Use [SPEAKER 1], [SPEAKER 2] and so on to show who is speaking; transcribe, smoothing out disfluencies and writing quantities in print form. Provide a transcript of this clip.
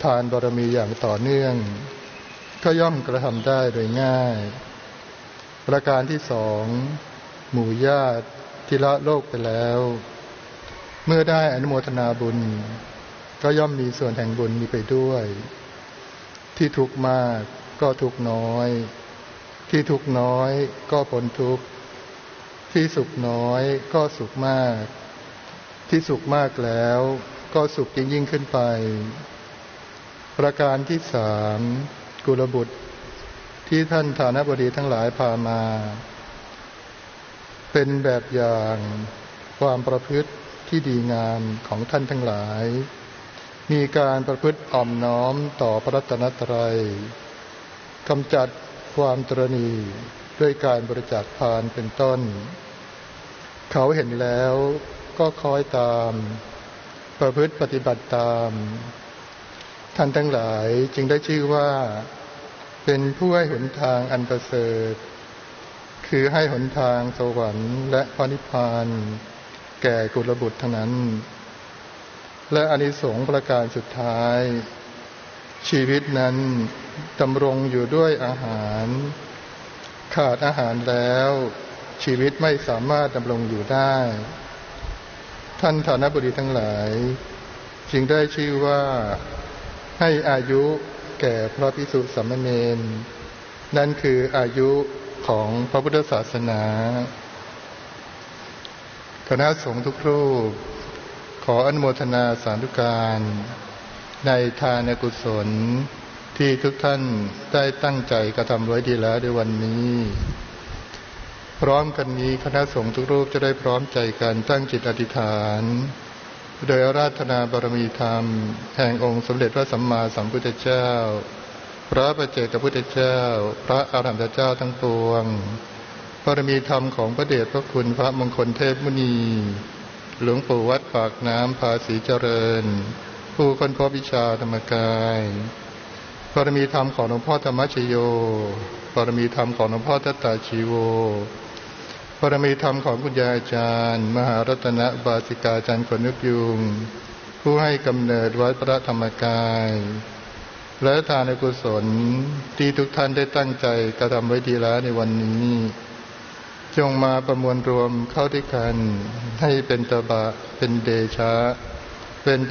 [SPEAKER 1] ทานบารมีอย่างต่อเนื่องก็ย่อมกระทำได้โดยง่ายประการที่สองหมู่ญาติที่ละโลกไปแล้วเมื่อได้อนุโมทนาบุญก็ย่อมมีส่วนแห่งบุญนี้ไปด้วยที่ทุกข์มากก็ทุกข์น้อยที่ทุกข์น้อยก็พ้นทุกข์ที่สุขน้อยก็สุขมากที่สุขมากแล้วก็สุขยิ่งขึ้นไปประการที่สามกุลบุตรที่ท่านฐานบดีทั้งหลายพามาเป็นแบบอย่างความประพฤติที่ดีงามของท่านทั้งหลายมีการประพฤติอ่อมน้อมต่อพระรัตนตรัยกำจัดความตระหนี่ด้วยการบริจาคทานเป็นต้นเขาเห็นแล้วก็คอยตามประพฤติปฏิบัติตามท่านทั้งหลายจึงได้ชื่อว่าเป็นผู้ให้หนทางอันประเสริฐคือให้หนทางสวรรค์และพระนิพพานแก่กุลบุตรทั้งนั้นและอานิสงส์ประการสุดท้ายชีวิตนั้นดำรงอยู่ด้วยอาหารขาดอาหารแล้วชีวิตไม่สามารถดำรงอยู่ได้ท่านฐานบดีทั้งหลายจึงได้ชื่อว่าให้อายุแก่พระภิกษุสามเณรนั่นคืออายุของพระพุทธศาสนาคณะสงฆ์ทุกรูปขออนุโมทนาสาธุการในทานกุศลที่ทุกท่านได้ตั้งใจกระทำไว้ดีแล้วในวันนี้พร้อมกันนี้คณะสงฆ์ทุกรูปจะได้พร้อมใจกันตั้งจิตอธิษฐานโดยอาราธนาบารมีธรรมแห่งองค์สมเด็จพระสัมมาสัมพุทธเจ้าพระปัจเจกพุทธเจ้าพระอรหันตเจ้าทั้งปวงบารมีธรรมของพระเดชพระคุณพระมงคลเทพมุนีหลวงปู่วัดปากน้ำภาษีเจริญผู้ค้นพบวิชาธรรมกายบารมีธรรมของหลวงพ่อธรรมชโยบารมีธรรมของหลวงพ่อทัตตาชีโวบารมีธรรมของคุณยายอาจารย์มหารัตนบาสิกาจารย์ขนนึกยุงผู้ให้กำเนิดวัดพระธรรมกายและทานกุศลที่ทุกท่านได้ตั้งใจกระทำไว้ดีแล้วในวันนี้จงมาประมวลรวมเข้าด้วยกันให้เป็นตบะเป็นเดชะเป็น